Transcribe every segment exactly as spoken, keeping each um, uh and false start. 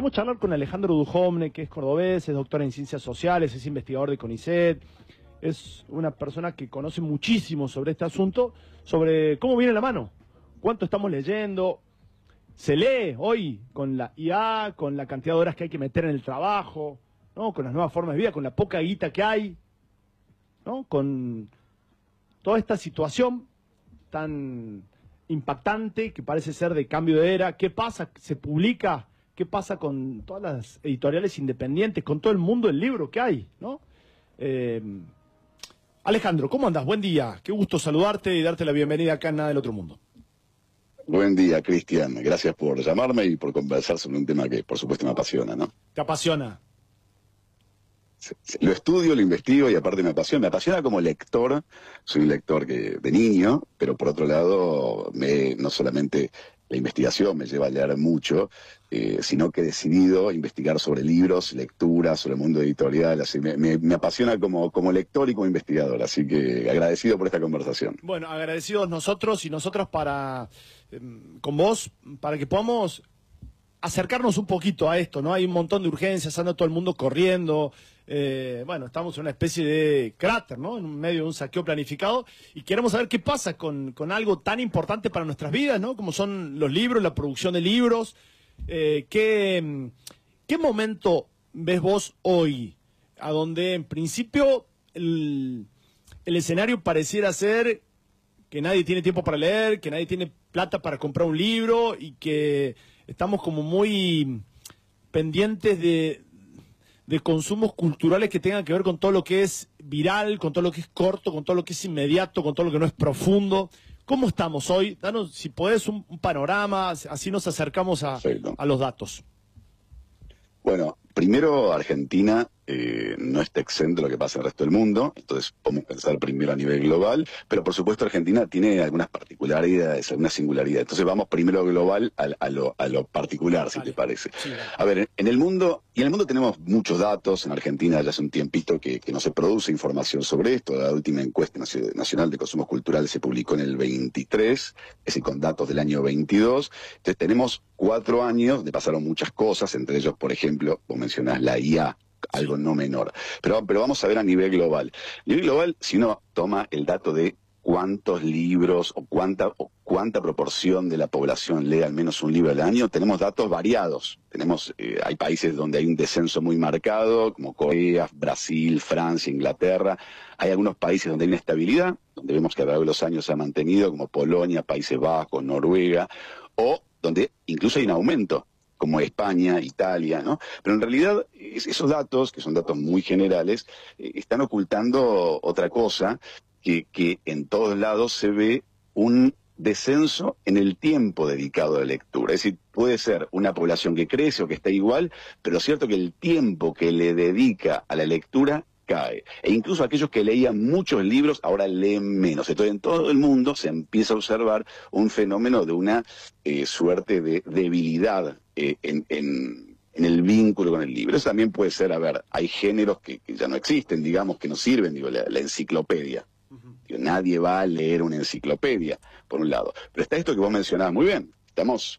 queremos charlar con Alejandro Duhovne, que es cordobés, es doctor en ciencias sociales, es investigador de CONICET, es una persona que conoce muchísimo sobre este asunto, sobre cómo viene la mano, cuánto estamos leyendo. Se lee hoy con la I A, con la cantidad de horas que hay que meter en el trabajo, ¿no? Con las nuevas formas de vida, con la poca guita que hay, ¿no? Con toda esta situación tan impactante que parece ser de cambio de era. ¿Qué pasa? ¿Se publica? ¿Qué pasa con todas las editoriales independientes, con todo el mundo del libro que hay, ¿no? Eh, Alejandro, ¿cómo andas? Buen día. Qué gusto saludarte y darte la bienvenida acá en Nada del Otro Mundo. Buen día, Cristian. Gracias por llamarme y por conversar sobre un tema que, por supuesto, me apasiona, ¿no? ¿Te apasiona? Lo estudio, lo investigo y aparte me apasiona. Me apasiona como lector. Soy un lector que, de niño, pero por otro lado, me, no solamente la investigación me lleva a leer mucho, eh, sino que he decidido investigar sobre libros, lecturas, sobre el mundo editorial. Así me, me, me apasiona como, como lector y como investigador. Así que agradecido por esta conversación. Bueno, agradecidos nosotros y nosotros para eh, con vos, para que podamos acercarnos un poquito a esto, ¿no? Hay un montón de urgencias, anda todo el mundo corriendo, eh, bueno, estamos en una especie de cráter, ¿no? En medio de un saqueo planificado y queremos saber qué pasa con, con algo tan importante para nuestras vidas, ¿no? Como son los libros, la producción de libros. Eh, ¿qué, ¿Qué momento ves vos hoy? A donde en principio el, el escenario pareciera ser que nadie tiene tiempo para leer, que nadie tiene plata para comprar un libro y que estamos como muy pendientes de, de consumos culturales que tengan que ver con todo lo que es viral, con todo lo que es corto, con todo lo que es inmediato, con todo lo que no es profundo. ¿Cómo estamos hoy? Danos, si podés, un, un panorama, así nos acercamos a, a los datos. Bueno, primero Argentina eh, no está exento de lo que pasa en el resto del mundo, entonces podemos pensar primero a nivel global, pero por supuesto Argentina tiene algunas particularidades, algunas singularidades. Entonces vamos primero global a, a, lo, a lo particular, si vale. te parece. Sí, vale. A ver, en el mundo, y en el mundo tenemos muchos datos, en Argentina ya hace un tiempito que, que no se produce información sobre esto. La última encuesta nacional de consumos culturales se publicó en el veintitrés, es decir, con datos del año veintidós. Entonces tenemos cuatro años donde pasaron muchas cosas, entre ellos, por ejemplo, vos mencionás la I A, algo no menor. Pero, pero vamos a ver a nivel global. A nivel global, si uno toma el dato de cuántos libros o cuánta, o cuánta proporción de la población lee al menos un libro al año, tenemos datos variados. Tenemos, eh, hay países donde hay un descenso muy marcado, como Corea, Brasil, Francia, Inglaterra. Hay algunos países donde hay una estabilidad, donde vemos que a través de los años se ha mantenido, como Polonia, Países Bajos, Noruega, o donde incluso hay un aumento, como España, Italia, ¿no? Pero en realidad esos datos, que son datos muy generales, eh, están ocultando otra cosa, que, que en todos lados se ve un descenso en el tiempo dedicado a la lectura. Es decir, puede ser una población que crece o que está igual, pero es cierto que el tiempo que le dedica a la lectura cae. E incluso aquellos que leían muchos libros ahora leen menos. Entonces en todo el mundo se empieza a observar un fenómeno de una eh, suerte de debilidad eh, en, en, en el vínculo con el libro. Eso también puede ser, a ver, hay géneros que, que ya no existen, digamos, que no sirven, digo, la, la enciclopedia. Uh-huh. Digo, nadie va a leer una enciclopedia, por un lado. Pero está esto que vos mencionabas muy bien. Estamos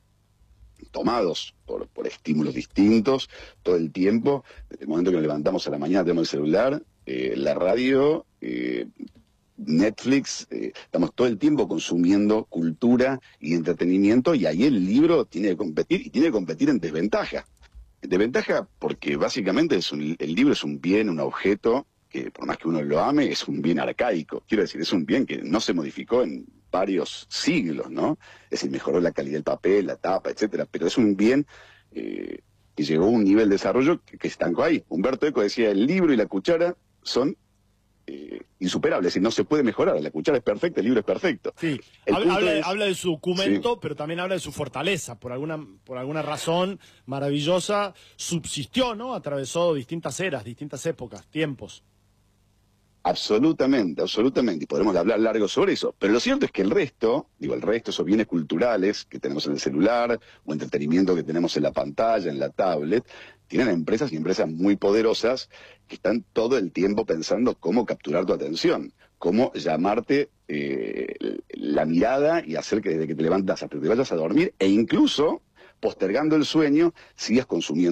tomados por, por estímulos distintos todo el tiempo. Desde el momento que nos levantamos a la mañana tenemos el celular, eh, la radio, eh, Netflix, eh, estamos todo el tiempo consumiendo cultura y entretenimiento, y ahí el libro tiene que competir, y tiene que competir en desventaja. En desventaja porque básicamente es un, el libro es un bien, un objeto que por más que uno lo ame, es un bien arcaico. Quiero decir, es un bien que no se modificó en varios siglos, ¿no? Es decir, mejoró la calidad del papel, la tapa, etcétera, pero es un bien eh, que llegó a un nivel de desarrollo que, que estancó ahí. Humberto Eco decía, el libro y la cuchara son eh, insuperables, es decir, no se puede mejorar. La cuchara es perfecta, el libro es perfecto. Sí, habla, habla, es... habla de su documento, sí, pero también habla de su fortaleza. Por alguna, por alguna razón maravillosa subsistió, ¿no? Atravesó distintas eras, distintas épocas, tiempos. Absolutamente, absolutamente, y podremos hablar largo sobre eso, pero lo cierto es que el resto, digo el resto, esos bienes culturales que tenemos en el celular, o entretenimiento que tenemos en la pantalla, en la tablet, tienen empresas y empresas muy poderosas que están todo el tiempo pensando cómo capturar tu atención, cómo llamarte eh, la mirada y hacer que desde que te levantas hasta que te vayas a dormir, e incluso, postergando el sueño, sigas consumiendo